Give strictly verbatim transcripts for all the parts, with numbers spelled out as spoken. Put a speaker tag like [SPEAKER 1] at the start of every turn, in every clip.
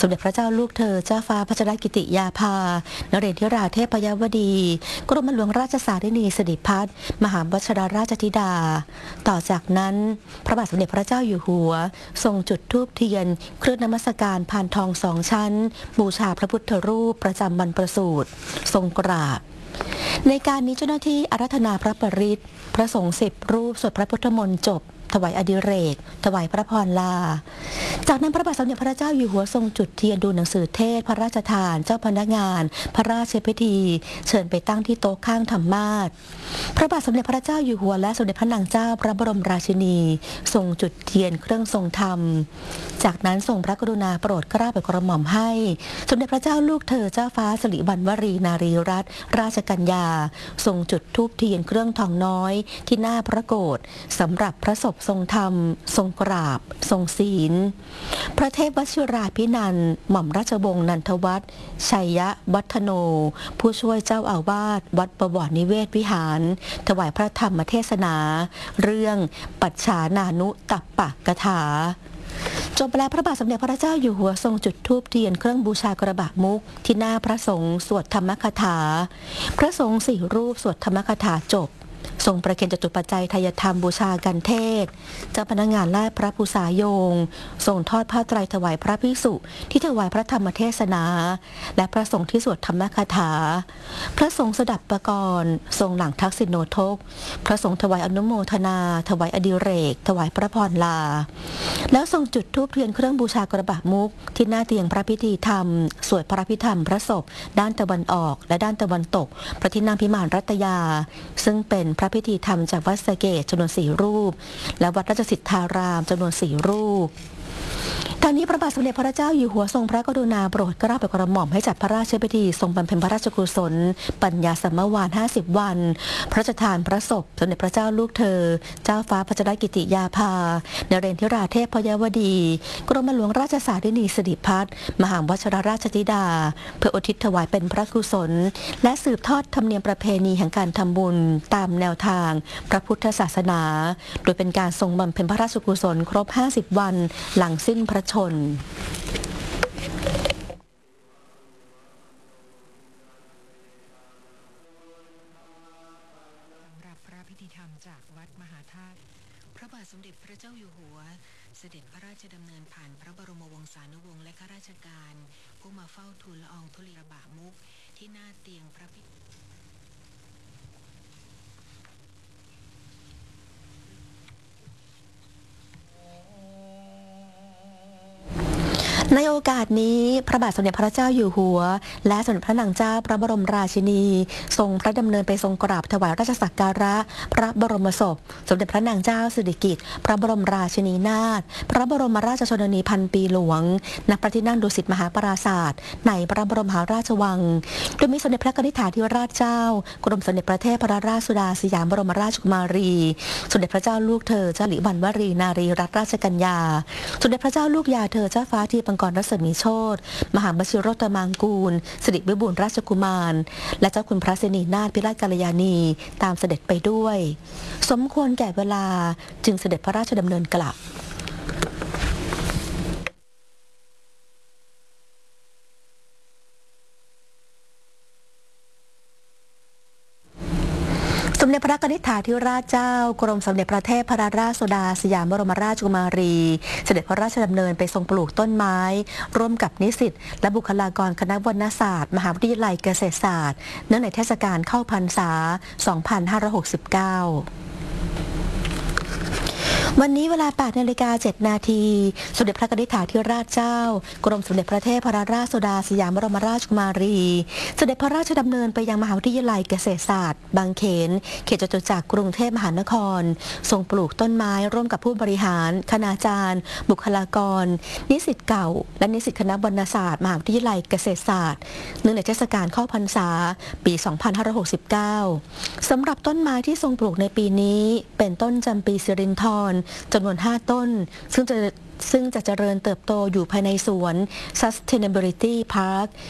[SPEAKER 1] สมเด็จพระเจ้าลูกเธอเจ้าฟ้าพัชรกิติยาภานเรศธิราเทพยวดีกรมหลวงราชสารินีสิริพัฒน์มหาวชิรราชธิดาต่อจากนั้นพระบาทสมเด็จพระเจ้าอยู่หัวทรงจุดธูปเทียนเครื่องนมัสการพานทองสองชั้นบูชาพระพุทธรูปประจำวันประสูติทรงกราบในการนี้เจ้าหน้าที่อาราธนาพระปริตรพระสงฆ์สิบรูปสวดพระพุทธมนต์จบถวายอดิเรกถวายพระพรลาจากนั้นพระบาทสมเด็จพระเจ้าอยู่หัวทรงจุดเทียนดูหนังสือเทศพระราชทานเจ้าพนักงานพระราชพิธีเชิญไปตั้งที่โต๊ะข้างธรรมาสน์พระบาทสมเด็จพระเจ้าอยู่หัวและสมเด็จพระนางเจ้าพระบรมราชินีทรงจุดเทียนเครื่องทรงธรรมจากนั้นทรงพระกรุณาโปรดเกล้าโปรดกระหม่อมให้สมเด็จพระเจ้าลูกเธอเจ้าฟ้าสิริวัณวรีนารีรัตนราชกัญญาทรงจุดธูปเทียนเครื่องทองน้อยที่หน้าพระโกฐสำหรับพระศพทรงธรรมทรงกราบทรงศีลพระเทพวชิราภินันท์หม่อมราชวงศ์นันทวัฒน์ชัยวัฒโนผู้ช่วยเจ้าอาวาสวัดบวรนิเวศวิหารถวายพระธรรมเทศนาเรื่องปัจฉานานุตัปปกถาจบแล้วพระบาทสมเด็จพระเจ้าอยู่หัวทรงจุดธูปเทียนเครื่องบูชากระบะมุกที่หน้าพระสงฆ์สวดธรรมคถาพระสงฆ์สี่รูปสวดธรรมคถาจบทรงประเคนจตุปัจจัยทายธรรมบูชากันเทศเจ้าพนักงานและพระภูษาโยงทรงทอดผ้าไตรถวายพระภิกษุที่ถวายพระธรรมเทศนาและพระสงฆ์ที่สวดธรรมคถาพระสงฆ์สดับประกรณ์ทรงหลังทักษิโนทกพระสงฆ์ถวายอนุโมทนาถวายอดิเรกถวายพระพรลาแล้วทรงจุดธูปเทียนเครื่องบูชากระบะมุกที่หน้าเตียงพระพิธีธรรมสวดพระพิธรรมพระศพด้านตะวันออกและด้านตะวันตกพระที่นั่งพิมานรัตยาซึ่งเป็นพระพิธีธรรมจากวัดสะเกษจำนวนสี่รูปและวัดราชสิทธารามจำนวนสี่รูปทางนี้พระบาทสมเด็จพระเจ้าอยู่หัวทรงพระกรุณาโปรดเกล้าโปรดกระหม่อมให้จัดพระราชพิธีทรงบำเพ็ญพระราชกุศลปัญญาสัมมวานห้าสิบวันพระราชทานพระศพสมเด็จพระเจ้าลูกเธอเจ้าฟ้าพัชรกิติยาภานเรศธิราเทพยวดีกรมหลวงราชสารินีสิริพัฒน์มหาวชิรราชธิดาเพื่ออุทิศถวายเป็นพระกุศลและสืบทอดธรรมเนียมประเพณีแห่งการทำบุญตามแนวทางพระพุทธศาสนาโดยเป็นการทรงบำเพ็ญพระราชกุศลครบห้าสิบวันหลังสิ้นพระชน
[SPEAKER 2] จากวัดมหาธาตุพระบาทสมเด็จพระเจ้าอยู่หัวเสด็จพระราชดำเนินผ่านพระบรมวงศานุวงศ์และข้าราชการผู้มาเฝ้าทูลละอองธุลีกระบะมุกที่หน้าเตียงพระพิ
[SPEAKER 1] ในโอกาสนี้พระบาทสมเด็จพระเจ้าอยู่หัวและสมเด็จพระนางเจ้าพระบรมราชินีทรงพระดำเนินไปทรงกราบถวายราชสักการะพระบรมศพสมเด็จพระนางเจ้าสิริกิติ์พระบรมราชินีนาถพระบรมราชชนนีพันปีหลวงณพระที่นั่งดุสิตมหาปราสาทในพระบรมมหาราชวังโดยมีสมเด็จพระกนิษฐาธิราชเจ้ากรมสมเด็จพระเทพรัตนราชสุดาสยามบรมราชกุมารีสมเด็จพระเจ้าลูกเธอเจ้าหลิวันวรีนารีรัตนราชกัญญาสมเด็จพระเจ้าลูกยาเธอเจ้าฟ้าทีปังกรรัศมีโชติมหาวชิโรตมังกูลสิริวิบูลย์ราชกุมารและเจ้าคุณพระสินีนาถพิราชกัลยาณีตามเสด็จไปด้วยสมควรแก่เวลาจึงเสด็จพระราชดำเนินกลับสมเด็จพระกนิษฐาธิราชเจ้ากรมสมเด็จพระเทพรัตนราชสุดาสยามบรมราชกุมารีเสด็จพระราชดำเนินไปทรงปลูกต้นไม้ร่วมกับนิสิตและบุคลากรคณะวรรณศาสตร์มหาวิทยาลัยเกษตรศาสตร์เนื่องในเทศกาลเข้าพรรษา สองพันห้าร้อยหกสิบเก้าวันนี้เวลา แปดนาฬิกาเจ็ดนาทีสมเด็จพระกนิษฐาธิราชเจ้ากรมสมเด็จพระเทพรัตนราชสุดาสยามบรมราชกุมารีเสด็จพระราชดำเนินไปยังมหาวิทยาลัยเกษตรศาสตร์บางเขนเขตจตุจักรกรุงเทพมหานครทรงปลูกต้นไม้ร่วมกับผู้บริหารคณาจารย์บุคลากรนิสิตเก่าและนิสิตคณะวรรณศาสตร์มหาวิทยาลัยเกษตรศาสตร์เนื่องในเทศกาลเข้าพรรษาปี สองพันห้าร้อยหกสิบเก้า สำหรับต้นไม้ที่ทรงปลูกในปีนี้เป็นต้นจำปีสิรินธรจำนวนห้าต้นซึ่งจะซึ่งจะเจริญเติบโตอยู่ภายในสวน Sustainability Park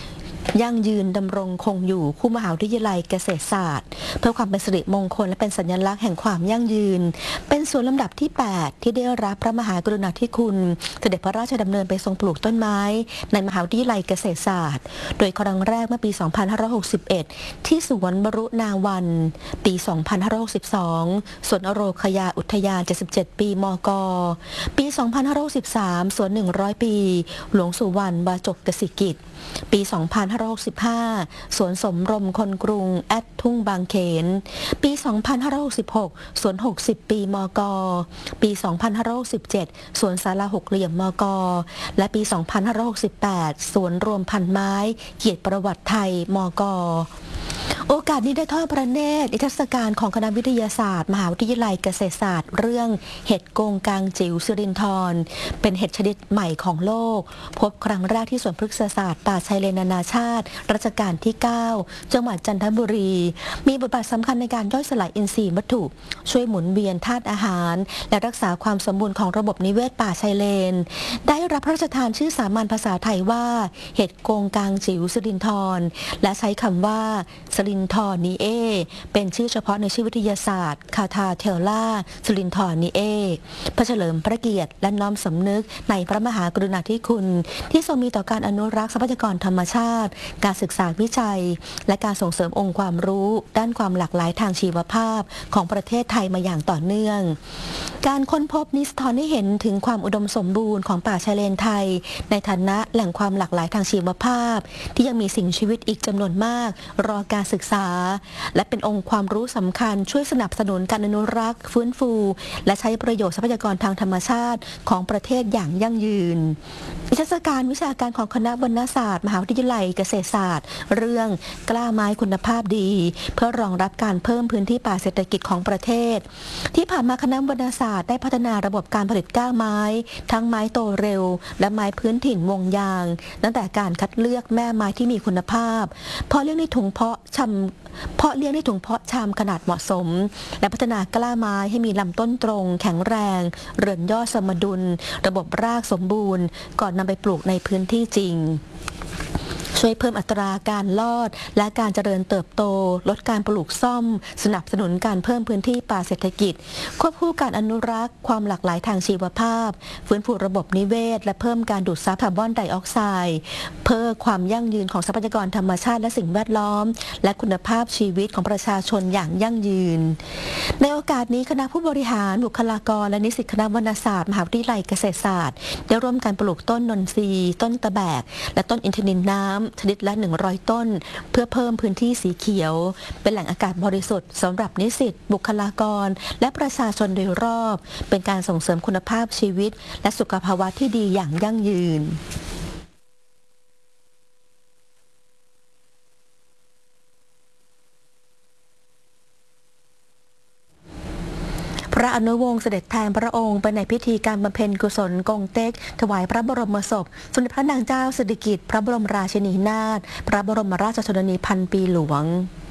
[SPEAKER 1] ยั่งยืนดำรงคงอยู่คู่มหาวิทยาลัยเกษตรศาสตร์เพื่อความเป็นสิริมงคลและเป็นสัญลักษณ์แห่งความยั่งยืนเป็นส่วนลำดับที่แปดที่ได้รับพระมหากรุณาธิคุณเสด็จพระราชดำเนินไปทรงปลูกต้นไม้ในมหาวิทยาลัยเกษตรศาสตร์โดยครั้งแรกเมื่อปี สองพันห้าร้อยหกสิบเอ็ด ที่สวนบรุณาวันปี สองพันห้าร้อยหกสิบสอง สวนอโรคยาอุทยาน เจ็ดสิบเจ็ด ปีมก.ปี สองพันห้าร้อยหกสิบสาม สวน หนึ่งร้อย ปีหลวงสุวรรณบาจกกสิกิจปี สองพันห้าร้อยหกสิบห้า สวนสมรมคนกรุงแอดทุ่งบางเขนปี สองพันห้าร้อยหกสิบหก สวน หกสิบ ปีมก.ปี สองพันห้าร้อยหกสิบเจ็ด สวนศาลาหกเหลี่ยมมก.และปี สองพันห้าร้อยหกสิบแปด สวนรวมพันไม้เกียรติประวัติไทยมก.โอกาสนี้ได้ทอดพระเนตรนิทรรศการของคณะวิทยาศาสตร์มหาวิทยาลัยเกษตรศาสตร์เรื่องเห็ดโกงกางจิ๋วสิรินธรเป็นเห็ดชนิดใหม่ของโลกพบครั้งแรกที่สวนพฤกษศาสตร์ป่าชายเลนนานาชาติรัชกาลที่ เก้า จังหวัดจันทบุรีมีบทบาทสำคัญในการย่อยสลายอินทรีย์วัตถุช่วยหมุนเวียนธาตุอาหารและรักษาความสมบูรณ์ของระบบนิเวศป่าชายเลนได้รับพระราชทานชื่อสามัญภาษาไทยว่าเห็ดโกงกางจิ๋วสิรินธรและใช้คำว่าสิรินธรนีเอเป็นชื่อเฉพาะในชื่อวิทยาศาสตร์คาทาเทลล่าสิรินธรนีเอเพื่อเฉลิมพระเกียรติและน้อมสำนึกในพระมหากรุณาธิคุณที่ทรงมีต่อการอนุรักษ์ทรัพยากรธรรมชาติการศึกษาวิจัยและการส่งเสริมองค์ความรู้ด้านความหลากหลายทางชีวภาพของประเทศไทยมาอย่างต่อเนื่องการค้นพบนี้สะท้อนให้เห็นถึงความอุดมสมบูรณ์ของป่าชายเลนไทยในฐานะแหล่งความหลากหลายทางชีวภาพที่ยังมีสิ่งชีวิตอีกจำนวนมากรอการศึกษาและเป็นองค์ความรู้สำคัญช่วยสนับสนุนการอนุรักษ์ฟื้นฟูและใช้ประโยชน์ทรัพยากรทางธรรมชาติของประเทศอย่างยั่งยืนนิทรรศการวิชาการของคณะวรรณศาสตร์มหาวิทยาลัยเกษตรศาสตร์เรื่องกล้าไม้คุณภาพดีเพื่อรองรับการเพิ่มพื้นที่ป่าเศรษฐกิจของประเทศที่ผ่านมาคณะวรรณศาสตร์ได้พัฒนาระบบการผลิตกล้าไม้ทั้งไม้โตเร็วและไม้พื้นถิ่นวงยางตั้งแต่การคัดเลือกแม่ไม้ที่มีคุณภาพเพาะเลี้ยงในถุงเพาะชำเพาะเลี้ยงในถุงเพาะชำขนาดเหมาะสมและพัฒนากล้าไม้ให้มีลำต้นตรงแข็งแรงเรือนยอดสมดุลระบบรากสมบูรณ์ก่อนนำไปปลูกในพื้นที่จริงช่วยเพิ่มอัตราการรอดและการเจริญเติบโตลดการปลูกซ่อมสนับสนุนการเพิ่มพื้นที่ป่าเศรษฐกิจควบคู่การอนุรักษ์ความหลากหลายทางชีวภาพฟื้นฟูระบบนิเวศและเพิ่มการดูดซับคาร์บอนไดออกไซด์เพื่อความยั่งยืนของทรัพยากรธรรมชาติและสิ่งแวดล้อมและคุณภาพชีวิตของประชาชนอย่างยั่งยืนในโอกาสนี้คณะผู้บริหารบุคลากรและนิสิตคณะวรรณศาสตร์มหาวิทยาลัยเกษตรศาสตร์ได้ร่วมกันปลูกต้นนนทรีต้นตะแบกและต้นอินทนิลน้ำชนิดละหนึ่งร้อยต้นเพื่อเพิ่มพื้นที่สีเขียวเป็นแหล่งอากาศบริสุทธิ์สำหรับนิสิตบุคลากรและประชาชนโดยรอบเป็นการส่งเสริมคุณภาพชีวิตและสุขภาวะที่ดีอย่างยั่งยืนพระอนุวงศ์เสด็จแทนพระองค์ไปในพิธีการบำเพ็ญกุศลกงเต็กถวายพระบรมศพสมเด็จพระนางเจ้าสิริกิติ์พระบรมราชินีนาถพระบรมราชชนนีพันปีหลวง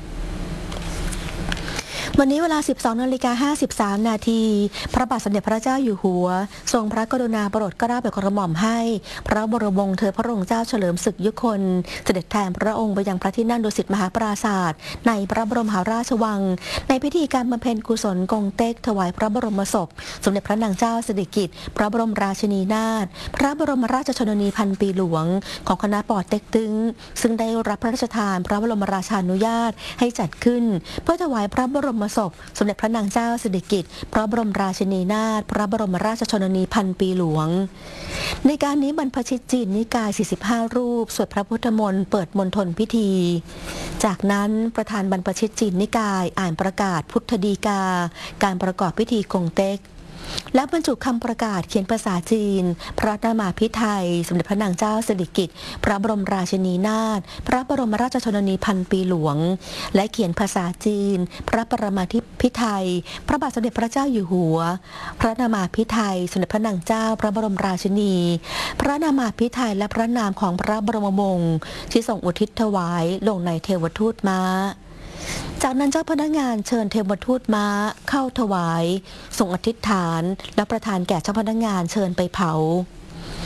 [SPEAKER 1] วันนี้เวลา สิบสองนาฬิกาห้าสิบสาม นาทีพระบาทสมเด็จพระเจ้าอยู่หัวทรงพระกรุณาโปรดเกล้าโปรดกระหม่อมให้พระบรมวงศ์เธอพระองค์เจ้าเฉลิมศึกยุคนเสด็จแทนพระองค์ไปยังพระที่นั่งดุสิตมหาปราสาทในพระบรมมหาราชวังในพิธีการบำเพ็ญกุศลกงเต็กถวายพระบรมศพสมเด็จพระนางเจ้าสิริกิติ์พระบรมราชินีนาถพระบรมราชชนนีพันปีหลวงของคณะปอเต็กตึงซึ่งได้รับพระราชทานพระบรมราชานุญาตให้จัดขึ้นเพื่อถวายพระบรมศพสมเด็จพระนางเจ้าสิริกิติ์พระบรมราชินีนาถพระบรมราชชนนีพันปีหลวงในการนี้บรรพชิตจีนนิกายสี่สิบห้ารูปสวดพระพุทธมนต์เปิดมณฑลพิธีจากนั้นประธานบรรพชิตจีนนิกายอ่านประกาศพุทธดีกาการประกอบพิธีกงเต็กและบรรจุคำประกาศเขียนภาษาจีนพระนามาภิไธยสมเด็จพระนางเจ้าสิริกิติ์พระบรมราชินีนาถพระบรมราชชนนีพันปีหลวงและเขียนภาษาจีนพระปรมาภิไธยพระบาทสมเด็จพระเจ้าอยู่หัวพระนามาภิไธยสมเด็จพระนางเจ้าพระบรมราชินีพระนามาภิไธยและพระนามของพระบรมวงศ์ที่ทรงอุทิศถวายลงในเทวทูตม้าจากนั้นเจ้าพนักงานเชิญเทวทูตม้าเข้าถวายทรงอธิษฐานและประทานแก่เจ้าพนักงานเชิญไปเผา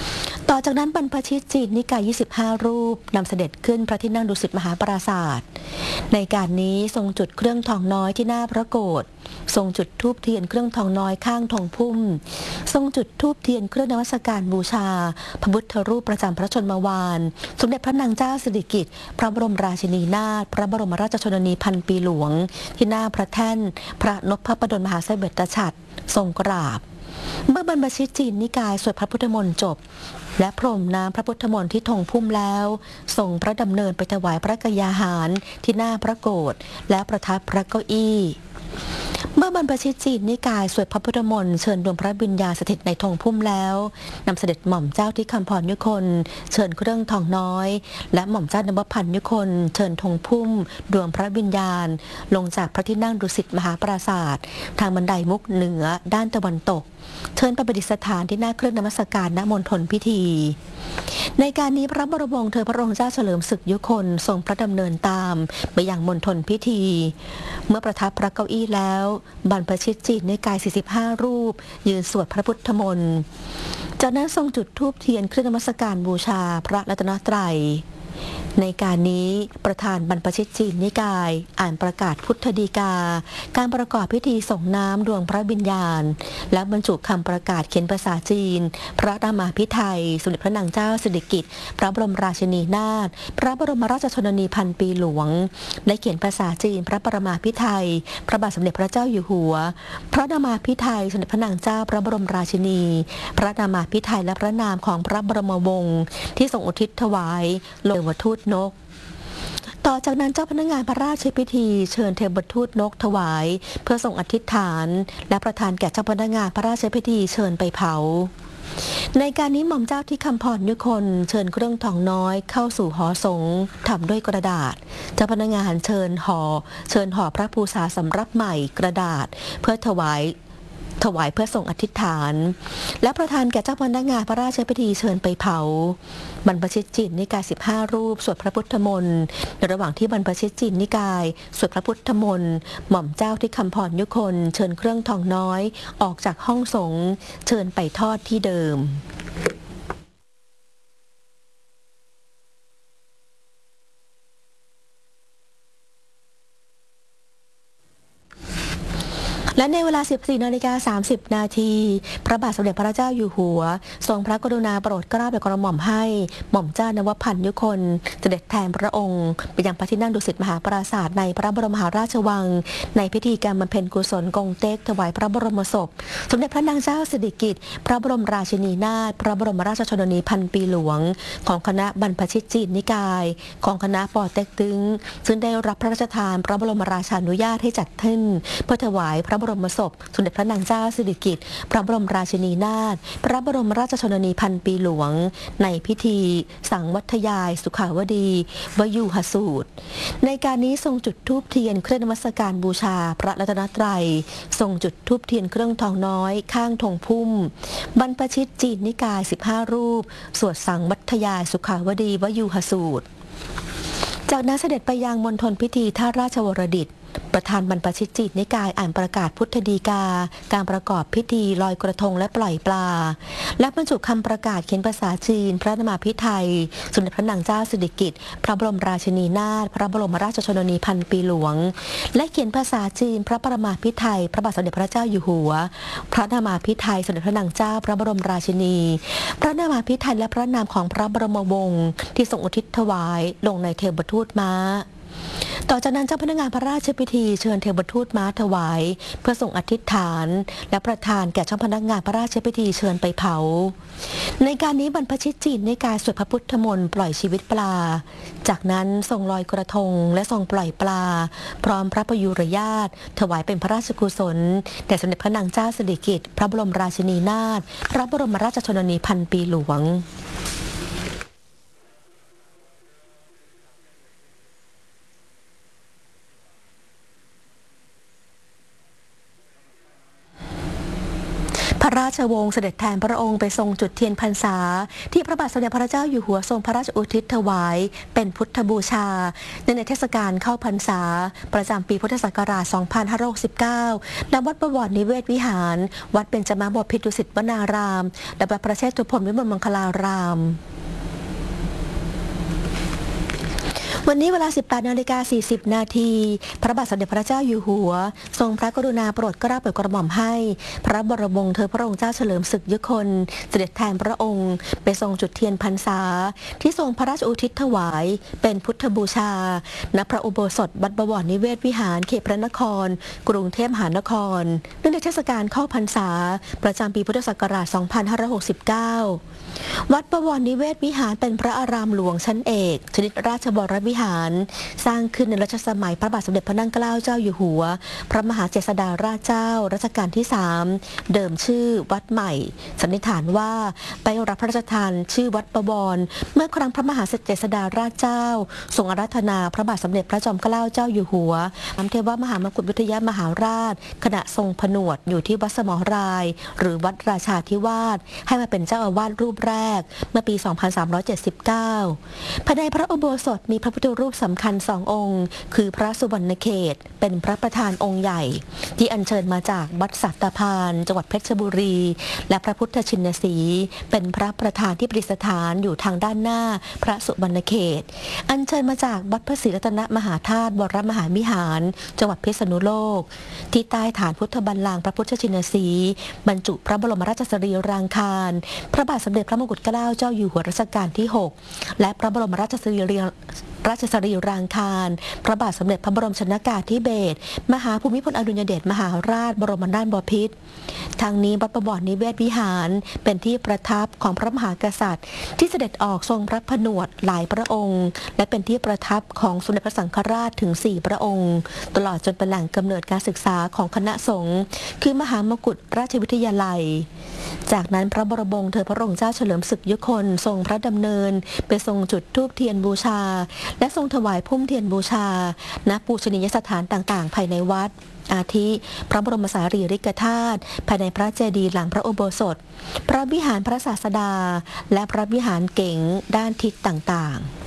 [SPEAKER 1] ต่อจากนั้นบรรพชิตจีนนิกายยี่สิบห้ารูปนำเสด็จขึ้นพระที่นั่งดุสิตมหาปราสาทในการนี้ทรงจุดเครื่องทองน้อยที่หน้าพระโกฐทรงจุดธูปเทียนเครื่องทองน้อยข้างธงพุ่มทรงจุดธูปเทียนเครื่องนมัสการบูชาพระพุทธรูปประจำพระชนมวานสมเด็จพระนางเจ้าสิริกิติ์พระบรมราชินีนาถพระบรมราชชนนีพันปีหลวงที่หน้าพระแท่นพระนพพดลมหาเสด็จฉัตรทรงกราบเมื่อบรรพชิตจีนนิกายสวดพระพุทธมนต์จบและพรมน้ำพระพุทธมนต์ที่ธงพุ่มแล้วทรงพระดำเนินไปถวายพระกยาหารที่หน้าพระโกฐและประทับพระเก้าอี้เมื่อบรรพชิตจีนนิกายสวดพระพุทธมนต์เชิญดวงพระวิญญาณสถิตในธงพุ่มแล้วนำเสด็จหม่อมเจ้าที่คำพรยุคนเชิญเครื่องทองน้อยและหม่อมเจ้านวพันธ์ยุคนเชิญธงพุ่มดวงพระวิญญาณลงจากพระที่นั่งดุสิตมหาปราสาททางบันไดมุกเหนือด้านตะวันตกเชิญไปประดิษฐานที่หน้าเครื่องนมัสการณมณฑลพิธีในการนี้พระบรมวงศ์เธอพระองค์เจ้าเฉลิมศึกยุคนทรงพระดำเนินตามไปยังมณฑลพิธีเมื่อประทับพระเก้าอี้แล้วบรรพชิตจีนในกายสี่สิบห้ารูปยืนสวดพระพุทธมนต์จากนั้นทรงจุดธูปเทียนเครื่องนมัสการบูชาพระรัตนตรัยในการนี้ประธานบรรพชิตจีนนิกายอ่านประกาศพุทธดีกาการประกอบพิธีส่งน้ำดวงพระวิญญาณและบรรจุคำประกาศเขียนภาษาจีนพระรามาภิไธยสมเด็จพระนางเจ้าสิริกิติ์พระบรมราชินีนาถพระบรมราชชนนีพันปีหลวงได้เขียนภาษาจีนพระปรมาภิไธยพระบาทสมเด็จพระเจ้าอยู่หัวพระรามาภิไธยสมเด็จพระนางเจ้าพระบรมราชินีพระรามาภิไธยและพระนามของพระบรมวงศ์ที่ทรงอุทิศถวายโลกทูตนกต่อจากนั้นเจ้าพนักงานพระราชพิธีเชิญเทวทูตนกถวายเพื่อส่งอธิษฐานและประทานแก่เจ้าพนักงานพระราชพิธีเชิญไปเผาในการนี้หม่อมเจ้าที่คำพรยุคนเชิญเครื่องทองน้อยเข้าสู่หอสงฆ์ทำด้วยกระดาษเจ้าพนักงานเชิญห่อเชิญห่อพระภูษาสำรับใหม่กระดาษเพื่อถวายถวายเพื่อส่งอธิษฐานและประทานแก่เจ้าพนักงานพระราชพิธีเชิญไปเผาบรรพชิตจีนนิกายสิบห้ารูปสวดพระพุทธมนต์ในระหว่างที่บรรพชิตจีนนิกายสวดพระพุทธมนต์หม่อมเจ้าที่คำพรยุคนเชิญเครื่องทองน้อยออกจากห้องสงฆ์เชิญไปทอดที่เดิมและในเวลา สิบสี่นาฬิกาสามสิบนาทีพระบาทสมเด็จพระเจ้าอยู่หัวทรงพระกรุณาโปรดเกล้าโปรดกระหม่อมให้หม่อมเจ้านวพันธ์ยุคนเสด็จแทนพระองค์ไปยังพระที่นั่งดุสิตมหาปราสาทในพระบรมมหาราชวังในพิธีการบำเพ็ญกุศลกงเต็กถวายพระบรมศพสมเด็จพระนางเจ้าสิริกิติ์พระบรมราชินีนาถพระบรมราชชนนีพันปีหลวงของคณะบรรพชิตจีนนิกายของคณะปอเต็กตึงซึ่งได้รับพระราชทานพระบรมราชานุญาตให้จัดขึ้นเพื่อถวายพระบรมศพสมเด็จพระนางเจ้าสิริกิติ์พระบรมราชินีนาถพระบรมราชชนนีพันปีหลวงในพิธีสังวัทยายสุขาวดีวยูหสูตรในการนี้ทรงจุดธูปเทียนเครื่องนมัสการบูชาพระรัตนตรัยทรงจุดธูปเทียนเครื่องทองน้อยข้างธงพุ่มบรรพชิตจีนนิกายสิบห้ารูปสวดสังวัทยายสุขาวดีวยูหสูตรจากนั้นเสด็จไปยังมณฑลพิธีท่าราชวรดิตประธานบรรพชิตจีนนิกายอ่านประกาศพุทธดีกาการประกอบพิธีลอยกระทงและปล่อยปลาและบรรจุคำประกาศเขียนภาษาจีนพระนามาภิไธยสมเด็จพระนางเจ้าสิริกิติ์พระบรมราชินีนาถพระบรมราชชนนีพันปีหลวงและเขียนภาษาจีนพระปรมาภิไธยพระบาทสมเด็จพระเจ้าอยู่หัวพระนามาภิไธยสมเด็จพระนางเจ้าพระบรมราชินีพระนามาภิไธยและพระนามของพระบรมวงศ์ที่ทรงอุทิศถวายลงในเทวทูตม้าต่อจากนั้นเจ้าพนักงานพระราชพิธีเชิญเทวทูตม้าถวายเพื่อส่งอธิษฐานและประทานแก่เจ้าพนักงานพระราชพิธีเชิญไปเผาในการนี้บรรพชิตจีนในการสวดพระพุทธมนต์ปล่อยชีวิตปลาจากนั้นทรงลอยกระทงและทรงปล่อยปลาพร้อมพระประยุรญาติถวายเป็นพระราชกุศลแด่สมเด็จพระนางเจ้าสิริกิติ์พระบรมราชินีนาถพระบรมราชชนนีพันปีหลวงพพระราชวงศ์เสด็จแทนพระองค์ไปทรงจุดเทียนพรรษาที่พระบาทสมเด็จพระเจ้าอยู่หัวทรงพระราชอุทิศถวายเป็นพุทธบูชาในเทศกาลเข้าพรรษาประจำปีพุทธศักราช สองพันห้าร้อยหกสิบเก้า ณ วัดบวรนิเวศวิหาร วัดเบญจมาบพิตรดุสิตวนาราม และวัดพระเชตุพนวิมลมังคลารามวันนี้เวลา สิบแปดนาฬิกาสี่สิบ นาทีพระบาทสมเด็จพระเจ้าอยู่หัวทรงพระกรุณาโปรดเกล้าโปรดกระหม่อมให้พระบรมวงศ์เธอพระองค์เจ้าเฉลิมศึกยุคนเสด็จแทนพระองค์ไปทรงจุดเทียนพรรษาที่ทรงพระราชอุทิศถวายเป็นพุทธบูชาณพระอุโบสถวัดบวรนิเวศวิหารเขตพระนครกรุงเทพมหานครเนื่องในเทศกาลเข้าพรรษาประจำปีพุทธศักราช สองพันห้าร้อยหกสิบเก้า วัดบวรนิเวศวิหารเป็นพระอารามหลวงชั้นเอกชนิดราชบรวิหารสร้างขึ้นในรัชสมัยพระบาทสมเด็จพระนั่งเกล้าเจ้าอยู่หัวพระมหาเจษฎาราชเจ้ารัชกาลที่สามเดิมชื่อวัดใหม่สันนิษฐานว่าไปรับพระราชทานชื่อวัดบวรเมื่อครั้งพระมหาเจษฎาราชเจ้าทรงอาราธนาพระบาทสมเด็จพระจอมเกล้าเจ้าอยู่หัวน้ำเทวมหามกุฏวิทยามหาราชขณะทรงผนวดอยู่ที่วัดสมรายหรือวัดราชาธิวาสให้มาเป็นเจ้าอาวาสรูปแรกเมื่อปี สองพันสามร้อยเจ็ดสิบเก้า ภายในพระอุโบสถมีพระพุทธรูปสำคัญสององค์คือพระสุวรรณเขตเป็นพระประธานองค์ใหญ่ที่อัญเชิญมาจากวัดสัตตพานจังหวัดเพชรบุรีและพระพุทธชินสีเป็นพระประธานที่ประดิษฐานอยู่ทางด้านหน้าพระสุวรรณเขตอัญเชิญมาจากวัดพระศรีรัตนมหาธาตุวรมหาวิหารจังหวัดพิษณุโลกที่ใต้ฐานพุทธบัลลังก์พระพุทธชินสีบรรจุพระบรมราชสรีรางคารพระบาทสมเด็จพระมงกุฎเกล้าเจ้าอยู่หัวรัชกาลที่หกและพระบรมราชสรีราชสรีรางคารพระบาทสมเด็จพระบรมชนกาธิเบศรมหาภูมิพลอดุลยเดชมหาราชบรมนาถบพิตรทางนี้วัดบวรนิเวศวิหารเป็นที่ประทับของพระมหากษัตริย์ที่เสด็จออกทรงพระผนวดหลายพระองค์และเป็นที่ประทับของสมเด็จพระสังฆราชถึงสี่พระองค์ตลอดจนเป็นแหล่งกำเนิดการศึกษาของคณะสงฆ์คือมหามกุฏราชวิทยาลัยจากนั้นพระบรมวงศ์เธอพระองค์เจ้าเฉลิมศึกยุคนทรงพระดำเนินไปทรงจุดธูปเทียนบูชาและทรงถวายพุ่มเทียนบูชาณปูชนียสถานต่างๆภายในวัดอาทิพระบรมสารีริกธาตุภายในพระเจดีย์หลังพระอุโบสถพระวิหารพระศาสดาและพระวิหารเก๋งด้านทิศต่างๆ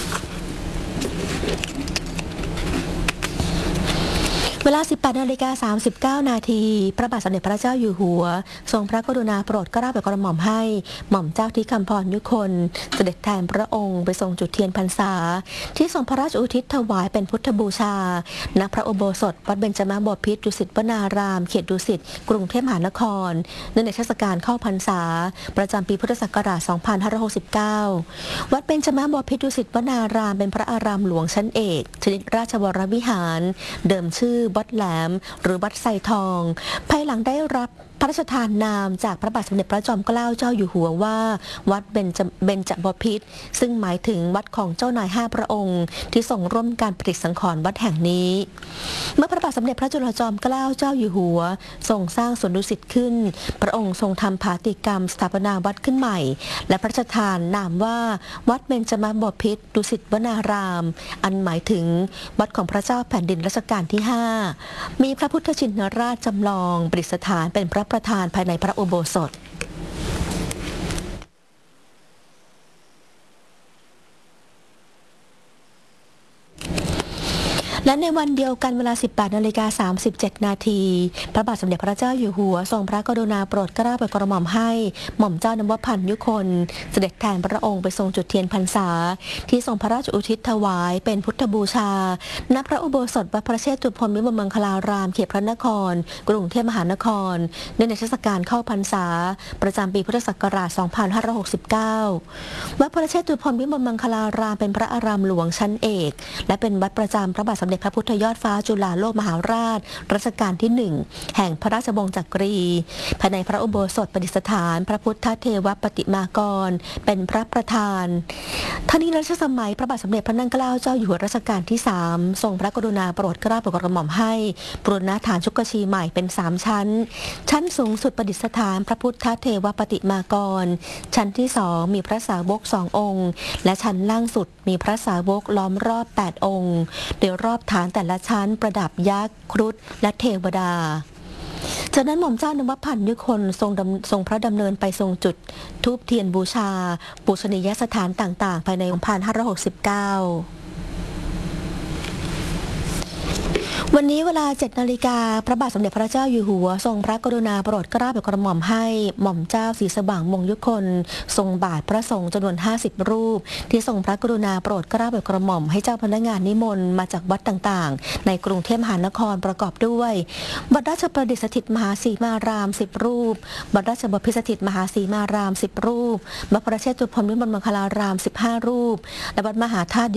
[SPEAKER 1] เวลา สิบแปดนาฬิกาสามสิบเก้า นาทีพระบาทสมเด็จพระเจ้าอยู่หัวทรงพระกรุณาโปรดเกล้าโปรดกระหม่อมให้หม่อมเจ้าธิคำพรยุคนเสด็จแทนพระองค์ไปทรงจุดเทียนพรรษาที่ทรงพระราชอุทิศถวายเป็นพุทธบูชาณพระอุโบสถวัดเบญจมาบพิตรดุสิตวนารามเขตดุสิตกรุงเทพมหานครเนื่องในเทศกาลเข้าพรรษาประจำปีพุทธศักราช สองพันห้าร้อยหกสิบเก้า วัดเบญจมาบพิตรดุสิตวนารามเป็นพระอารามหลวงชั้นเอกชนิดราชวรวิหารเดิมชื่อวัดแหลมหรือวัดไซทองภายหลังได้รับพระราชทานนามจากพระบาทสมเด็จพระจอมเกล้าเจ้าอยู่หัวว่าวัดเบญจเบญจบพิตรซึ่งหมายถึงวัดของเจ้านายห้าพระองค์ที่ทรงร่วมการปฏิสังขรณ์วัดแห่งนี้เมื่อพระบาทสมเด็จพระจุลจอมเกล้าเจ้าอยู่หัวทรงสร้างสวนดุสิตขึ้นพระองค์ทรงทำภาติกรรมสถาปนาวัดขึ้นใหม่และพระราชทานนามว่าวัดเบญจมาบพิตรดุสิตวนารามอันหมายถึงวัดของพระเจ้าแผ่นดินรัชกาลที่ห้ามีพระพุทธชินราชจำลองประดิษฐานเป็นพระประธานภายในพระอุโบสถและในวันเดียวกันเวลา สิบแปดนาฬิกาสามสิบเจ็ด นาทีพระบาทสมเด็จพระเจ้าอยู่หัวทรงพระกรุณาโปรดเกล้าโปรดกระหม่อมให้หม่อมเจ้านวพันธ์ยุคนเสด็จแทนพระองค์ไปทรงจุดเทียนพรรษาที่ทรงพระราชอุทิศถวายเป็นพุทธบูชาณพระอุโบสถวัดพระเชตุพนวิมลมังคลารามเขตพระนครกรุงเทพมหานครในเทศกาลเข้าพรรษาประจำปีพุทธศักราช สองพันห้าร้อยหกสิบเก้า วัดพระเชตุพนวิมลมังคลารามเป็นพระอารามหลวงชั้นเอกและเป็นวัดประจำพระบาทสมเด็จพระพุทธยอดฟ้าจุฬาโลกมหาราชรัชกาลที่หนึ่งแห่งพระราชวงศ์จักรีภายในพระอุโบสถประดิษฐานพระพุทธเทวปฏิมากรเป็นพระประธานทั้งนี้รัชสมัยพระบาทสมเด็จพระนั่งเกล้าเจ้าอยู่หัวรัชกาลที่สามทรงพระกรุณาโปรดเกล้าโปรดกระหม่อมให้ปรณฐานชุกชีใหม่เป็นสามชั้นชั้นสูงสุดประดิษฐานพระพุทธเทวปฏิมากรชั้นที่สองมีพระสาวกสององค์และชั้นล่างสุดมีพระสาวกล้อมรอบแปดองค์โดยรอบฐานแต่ละชั้นประดับยักษ์ครุฑและเทวดาจากนั้นหม่อมเจ้านวพันธ์ยุคนทรงดำทรงพระดำเนินไปทรงจุดธูปเทียนบูชาปูชนียสถานต่างๆภายใน สองพันห้าร้อยหกสิบเก้า วันนี้เวลา เจ็ดนาฬิกา พระบาทสมเด็จพระเจ้าอยู่หัวทรงพระกรุณาโปรดเกล้าโปรดกระหม่อมให้หม่อมเจ้าศรีสว่างมงยุคน ทรงบาทพระสงฆ์จำนวน ห้าสิบ รูป ที่ทรงพระกรุณาโปรดเกล้าโปรดกระหม่อมให้เจ้าพนักงานนิมนต์มาจากวัดต่างๆในกรุงเทพมหานครประกอบด้วยวัดราชประดิษฐ์สถิตมหาสีมาราม สิบ รูปวัดราชบพิตรสถิตมหาสีมาราม สิบ รูปวัดพระเชตุพนวิมลมังคลาราม สิบห้า รูปและวัดมหาธาตุ